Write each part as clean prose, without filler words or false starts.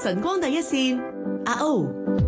晨光第一線，阿 O。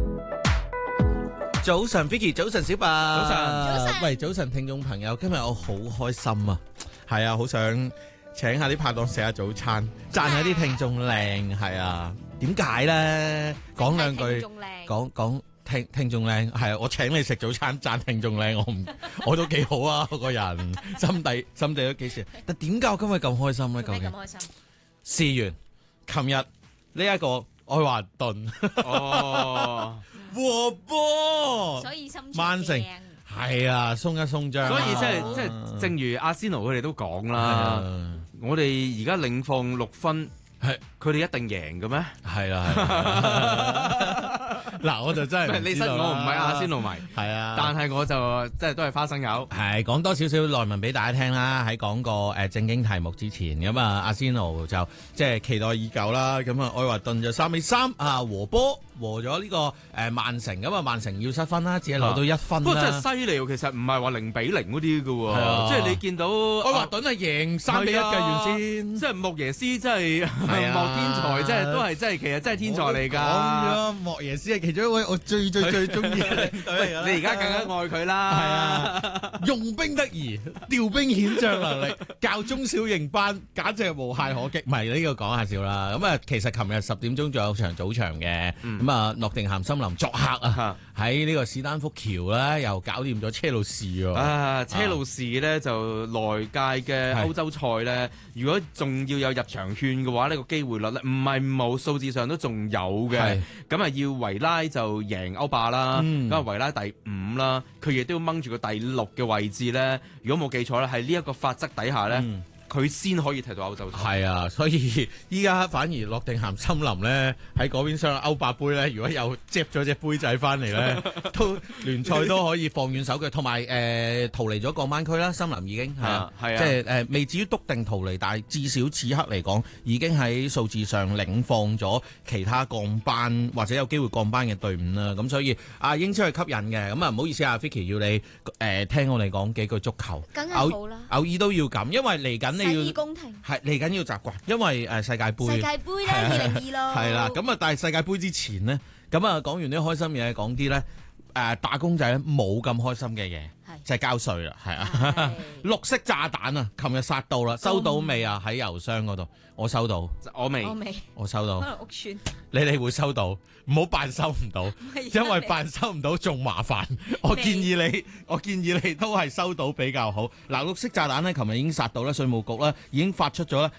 早晨 Vicky， 早晨小白， 早晨喂，早晨聽眾朋友，今日我好開心啊，係啊，好想請下啲拍檔食下早餐，讚下啲聽眾靚，係啊，點解咧？講兩句，講聽眾靚，係啊，我請你食早餐，讚聽眾靚，我都幾好啊，我個人心底都幾時，但點解我今日咁開心咧？究竟？咁開心？事緣，琴日呢一個愛華頓哦。和波， 所以心曼城係啊，鬆一鬆張。 所以即係，正如阿仙奴佢哋都講啦，我哋而家領放6分，係佢哋一定贏嘅咩？係啦。 嗱，我就真係你識我唔係阿仙奴迷， 係啊， 但係我就即係都係花生友。 係講多少少內文俾大家聽啦。喺講個正經題目之前，咁啊，阿仙奴就即係期待已久啦。咁啊，愛華頓就3-3啊和波。和咗呢個曼城，咁啊曼城要失分啦，只係攞到1分啦。 不過真係犀利喎，其實唔係話0-0嗰啲嘅喎，即係你見到愛華頓係贏3-1嘅原先， 即係莫耶斯真係莫天才，真係都係真係其實真係天才嚟㗎。 咁莫耶斯係其中一位我最中意嘅領隊。 你而家更加愛佢啦。 係啊，用兵得宜，調兵遣將能力，教中小型班，簡直係無懈可擊。唔係呢個講下笑啦。咁啊，其實琴日10點鐘仲有場早場嘅。咁啊，諾定咸森林作客啊，喺呢個史丹福橋咧，又搞掂咗車路士喎。 車路士咧就來屆嘅歐洲賽咧，如果仲要有入場券嘅話，呢個機會率咧唔係冇，數字上都仲有嘅。咁啊，要維拉就贏歐霸啦，咁啊維拉第5啦，佢亦都要掹住個第6嘅位置咧。如果冇記錯咧，係呢一個法則底下咧。佢先可以踢到歐洲賽。 係啊，所以依家反而諾定咸森林咧喺嗰邊上歐霸杯咧，如果有接咗隻杯仔翻嚟咧，都聯賽都可以放軟手腳，同埋逃離咗降班區啦。森林已經係啊，即係未至於篤定逃離，但係至少此刻嚟講，已經喺數字上領放咗其他降班或者有機會降班嘅隊伍啦。咁所以英超係吸引嘅。咁啊唔好意思啊 Vicky 要你聽我哋講幾句足球， 梗係好啦， 偶爾都要咁，因為嚟緊。 洗耳恭聽係嚟緊要習慣，因為世界盃啦，2022咯。 係啦，咁啊，但係世界盃之前呢，咁啊講完啲開心嘢，講啲咧打工仔冇咁開心嘅嘢，就係交稅啦，係啊，綠色炸彈啊，琴日殺到啦，收到未啊？喺郵箱嗰度，我收到， 我未， 我收到， 可能屋邨， 你哋會收到，唔好扮收唔到，因為扮收唔到仲麻煩。我建議你都係收到比較好。嗱，綠色炸彈咧，琴日已經殺到啦，稅務局咧已經發出咗咧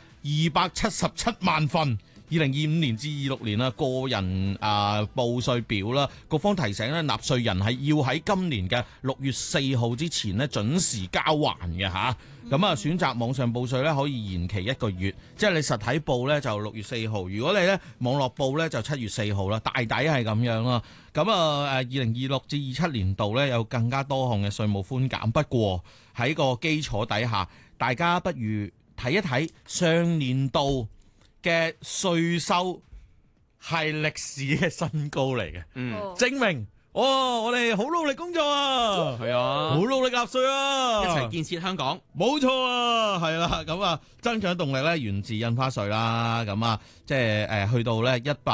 277萬份。2025年至26年啦，個人報稅表啦，各方提醒咧，納稅人係要喺今年嘅6月4號之前咧準時交還嘅吓。咁選擇網上報稅咧可以延期1個月，即係你實體報咧就6月4號，如果你咧網絡報咧就7月4號啦，大抵係咁樣啦。咁2026至27年度咧有更加多項嘅稅務寬減，不過喺個基礎底下，大家不如睇一睇上年度嘅稅收係歷史嘅新高嚟嘅，證明我哋好努力工作啊，係啊，好努力納稅啊， 一齊建設香港， 冇錯啊，係啦，咁增長動力咧源自印花稅啦，咁即係去到咧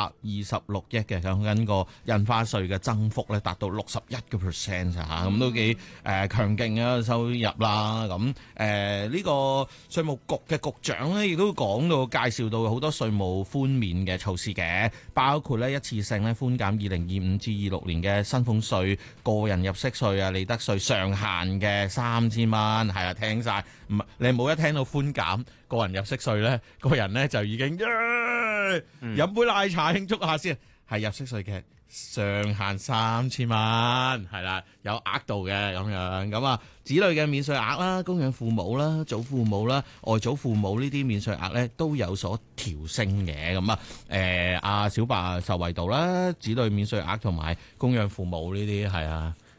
126億嘅，講緊個印花稅嘅增幅咧達到61% 嚇，咁都幾強勁嘅收入啦。咁呢個稅務局嘅局長咧亦都講到介紹到好多稅務寬免嘅措施嘅，包括咧一次性咧寬減2025至26年嘅薪俸稅、個人入息稅啊、利得稅上限嘅3000蚊，係啊，聽晒，唔係你冇一聽到寬減個人入息稅咧，個人咧就已經飲杯奶茶慶祝下先，係入息稅嘅上限3000蚊，係啦，有額度嘅咁樣，咁子女嘅免稅額啦、供養父母啦、祖父母啦、外祖父母呢啲免稅額咧都有所調升嘅，咁小白受惠到啦，子女免稅額同埋供養父母呢啲係啊。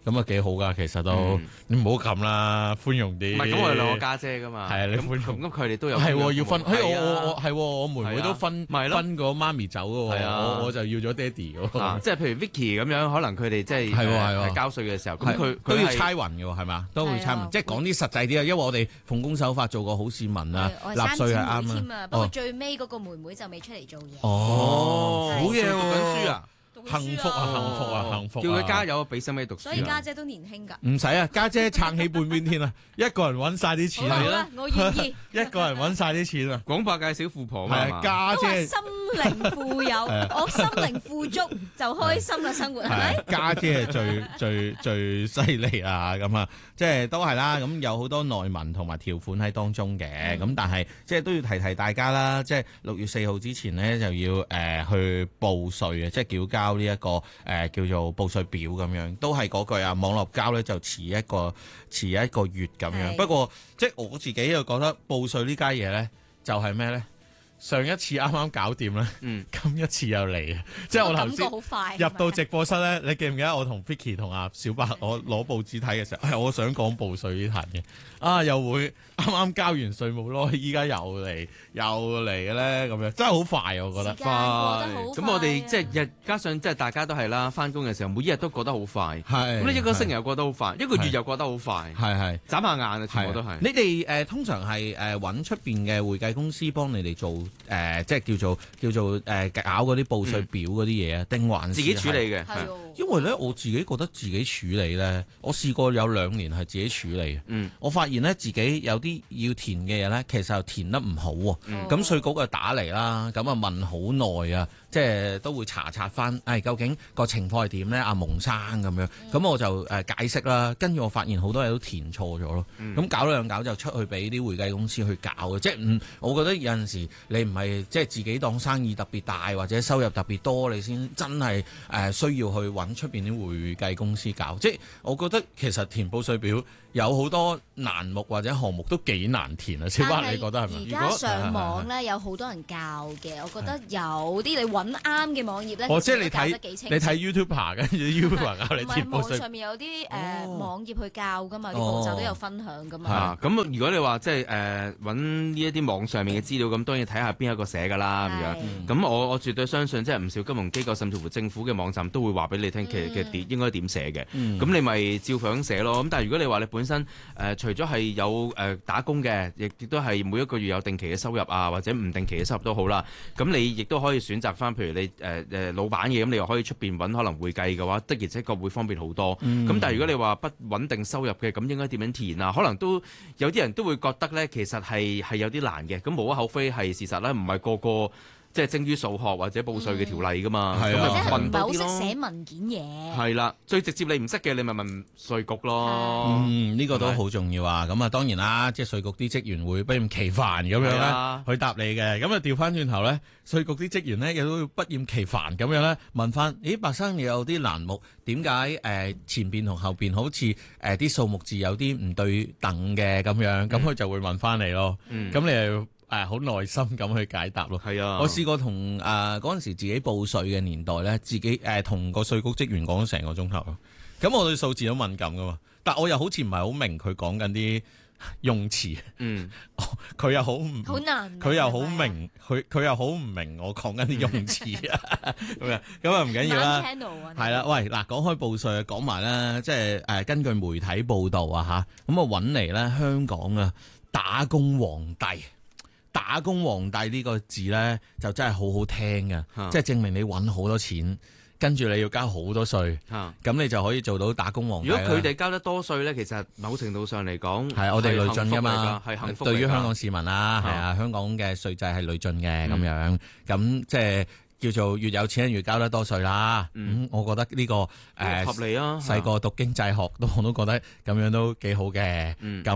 咁啊幾好噶，其實都你唔好咁啦，寬容啲。 唔係咁，我哋兩個家姐噶嘛。 係啊，你寬容。 咁佢哋都有係要分。 我係我妹妹都分個媽咪走嘅喎，我就要咗爹哋嘅。 即係譬如 Vicky 咁樣，可能佢哋即係係交稅嘅時候，咁佢都要猜勻嘅喎，係嘛？都會猜勻，即係講啲實際啲啊，因為我哋奉公守法，做個好市民啊，納稅係啱啊。 不過最尾嗰個妹妹就未出嚟做嘢。 哦，好嘢喎！ 讀緊書啊！ 幸福啊！幸福啊！幸福！ 叫佢加油，俾心機讀書。 所以家姐都年輕㗎。 唔使啊，家姐撐起半邊天啊！一個人揾晒啲錢係啦，我願意。 一個人揾晒啲錢啊！ 廣播界小富婆係啊，家姐心靈富有，我心靈富足就開心啦，生活係咪？ 家姐係最犀利啊！咁啊，即係都係啦。咁有好多內文同埋條款喺當中嘅。咁但係即係都要提大家啦。即係6月4號之前呢，就要去報稅啊，即係繳交呢一個叫做報稅表咁樣，都係嗰句啊。網絡交咧就遲一個月咁樣。不過即係我自己又覺得報稅呢家嘢咧，就係咩咧？上一次啱啱搞掂啦，今一次又嚟啊！即係我頭先入到直播室咧，你記唔記得我同 Vicky 同阿小白我攞報紙睇嘅時候，我想講報稅呢壇嘅，又會啱啱交完稅務咯，依家又嚟咧咁樣，真係好快我覺得。 快， 咁我哋即係加上即係大家都係啦，翻工嘅時候每一日都過得好快， 係咁你一個星期又過得好快，一個月又過得好快， 係眨下眼啊，全部都係。 你哋通常係揾出邊嘅會計公司幫你哋做即係叫做搞嗰啲報稅表嗰啲嘢啊，定還是自己處理嘅？ 係因為咧我自己覺得自己處理咧，我試過有2年係自己處理嘅。我發現咧自己有啲要填嘅嘢咧，其實又填得唔好喎。咁稅局就打嚟啦，咁啊問好耐啊，即係都會查翻，究竟個情況係點咧？阿蒙生咁樣，咁我就解釋啦。跟住我發現好多嘢都填錯咗咯。咁搞兩搞就出去俾啲會計公司去搞嘅，即係我覺得有陣時你唔係即係自己當生意特別大或者收入特別多，你先真係需要去揾出邊啲會計公司搞。即係我覺得其實填報稅表有好多欄目或者項目都幾難填啊。小巴你覺得係咪？ 而家上網咧有好多人教嘅，我覺得有啲你揾啱嘅網頁咧， 即係你睇 YouTuber 跟住 YouTuber 教你填報稅。 網上面有啲網頁去教噶嘛，啲步驟都有分享噶嘛。 咁如果你話即係揾呢一啲網上面嘅資料，咁當然睇下邊一個寫㗎啦咁樣。咁我絕對相信即係唔少金融機構甚至乎政府嘅網站都會話俾你聽，其實應該點寫嘅。咁你咪照樣寫咯。咁但係如果你話你本身除咗係有打工嘅，亦都係每一個月有定期嘅收入啊，或者唔定期嘅收入都好啦。咁你亦都可以選擇翻，譬如你老闆嘅，咁你又可以出邊揾可能會計嘅話，的而且確會方便好多。咁但係如果你話不穩定收入嘅，咁應該點樣填啊？可能都有啲人都會覺得咧，其實係有啲難嘅。咁無可厚非係事實啦，唔係個個即係精於數學或者報稅嘅條例噶嘛。咁咪問多啲咯。或者係唔係好識寫文件嘢？係啦，最直接你唔識嘅，你咪問稅局咯。 呢個都好重要啊。咁啊，當然啦，即係稅局啲職員會不厭其煩咁樣咧去答你嘅。咁啊，調翻轉頭咧，稅局啲職員咧亦都會不厭其煩咁樣咧問翻：咦，白生你有啲欄目點解前邊同後邊好似啲數目字有啲唔對等嘅咁樣？咁佢就會問翻你咯。咁你又好耐心咁去解答咯。係啊，我試過同嗰陣時自己報稅嘅年代咧，自己同個稅局職員講咗成個鐘頭咯。咁我對數字都敏感噶嘛，但我又好似唔係好明佢講緊啲用詞。佢又好難，佢又好明，佢又好唔明我講緊啲用詞啊。咁啊唔緊要啦。係啦，喂嗱，講開報稅講埋啦，即係根據媒體報道啊嚇，咁啊揾嚟咧香港啊打工皇帝。打工皇帝呢個字呢，就真係好好聽嘅，即係證明你揾好多錢，跟住你要交好多稅，咁你就可以做到打工皇帝。如果佢哋交得多稅呢，其實某程度上嚟講係我哋累進噶嘛， 係幸福。 對於香港市民啦，係啊，香港嘅稅制係累進嘅咁樣，咁即係叫做越有錢越交得多稅啦。我覺得呢個合理啊。 細個讀經濟學我都覺得咁樣都幾好嘅。咁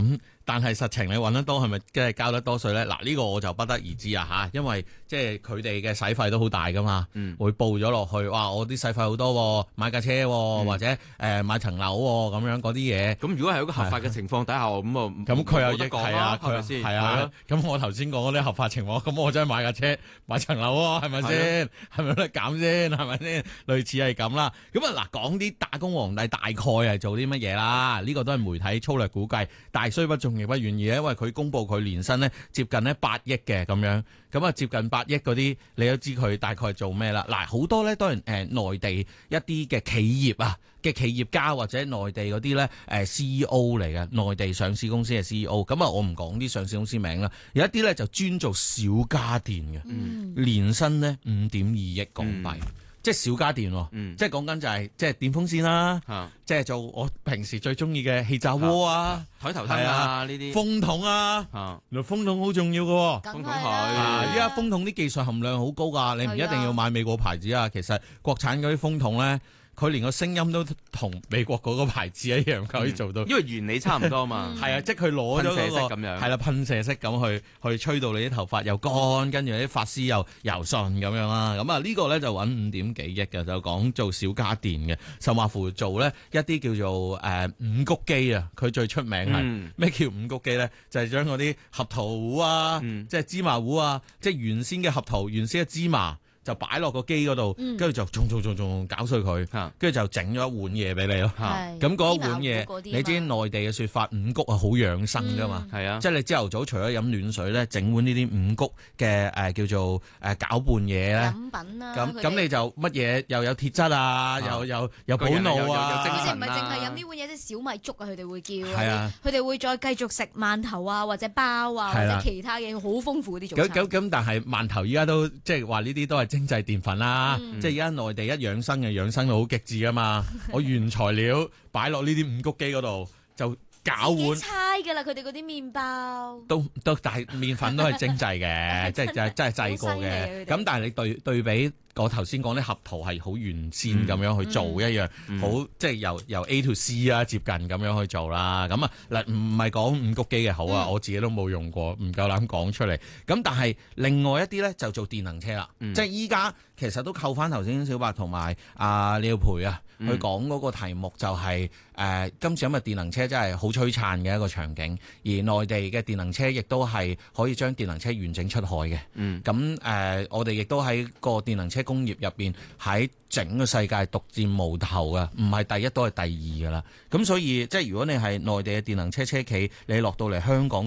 但係實情你揾得多係咪即係交得多稅咧？嗱，呢個我就不得而知啊嚇，因為即係佢哋嘅使費都好大噶嘛，會報咗落去，哇！我啲使費好多，買架車或者買層樓咁樣嗰啲嘢。 咁如果係一個合法嘅情況底下，咁佢又冇得講啦，係咪先？ 係啊，咁我頭先講嗰啲合法情況，咁我真係買架車買層樓喎，係咪先？係咪有得減先？係咪先？類似係咁啦。咁啊嗱，講啲打工皇帝大概係做啲乜嘢啦？呢個都係媒體粗略估計，但係雖不中亦不願意，因為佢公佈佢年薪呢接近呢8億嘅咁樣，咁啊接近8億嗰啲，你都知佢大概做咩啦？嗱，好多咧當然內地一啲嘅企業啊嘅企業家或者內地嗰啲咧CEO 嚟嘅，內地上市公司嘅 CEO， 咁啊我唔講啲上市公司名啦，有一啲咧就專做小家電嘅，年薪呢5.2億港幣。即係小家電喎，即係講緊就係即係電風扇啦，即係做我平時最中意嘅氣炸鍋啊、 台頭燈啊呢啲風筒啊，原來風筒好重要嘅喎， 梗係依家風筒啲技術含量好高㗎，你唔一定要買美國牌子啊，其實國產嗰啲風筒咧。佢連個聲音都同美國嗰個牌子一樣，可以做到， 因為原理差唔多嘛。 係啊，即係佢攞咗嗰個係啦，噴射式咁去吹到你啲頭髮又乾，跟住啲髮絲又柔順咁樣啦。咁啊呢個咧就揾5點幾億嘅，就講做小家電嘅，甚或乎做咧一啲叫做五穀機啊。佢最出名係咩叫五穀機咧？就係將嗰啲合桃糊啊，即係芝麻糊啊，即係原先嘅合桃、原先嘅芝麻。就擺落個機嗰度，跟住就仲搞碎佢，跟住就整咗一碗嘢俾你咯。咁嗰一碗嘢，你知內地嘅説法，五穀係好養生噶嘛？係啊，即係你朝頭早除咗飲暖水咧，整碗呢啲五穀嘅叫做攪拌嘢咧。飲品啦。咁你就乜嘢又有鐵質啊，又補腦啊。 佢哋唔係淨係飲呢碗嘢，即係小米粥啊，佢哋會叫。 係啊。 佢哋會再繼續食饅頭啊，或者包啊，或者其他嘢，好豐富嗰啲早餐。 咁但係饅頭依家都即係話呢啲都係精製澱粉啦，即係而家內地一養生嘅養生到好極致啊嘛！我原材料擺落呢啲五穀機嗰度就攪碗， 自己猜㗎啦，佢哋嗰啲麵包都但係麵粉都係精製嘅，即係真係製過嘅。咁但係你對比。我頭先講啲合桃係好原先咁樣去做一樣，好即係由 A to C 啊，接近咁樣去做啦。咁啊嗱，唔係講五穀機嘅好啊，我自己都冇用過，唔夠膽講出嚟。咁但係另外一啲咧就做電能車啦，即係依家其實都扣翻頭先小白同埋李耀培啊，去講嗰個題目就係今次咁嘅電能車真係好璀璨嘅一個場景，而內地嘅電能車亦都係可以將電能車完整出海嘅。咁我哋亦都喺個電能車工業入邊喺整個世界獨佔無頭嘅，唔係第一都係第二噶啦。咁所以即係如果你係內地嘅電能車車企，你落到嚟香港。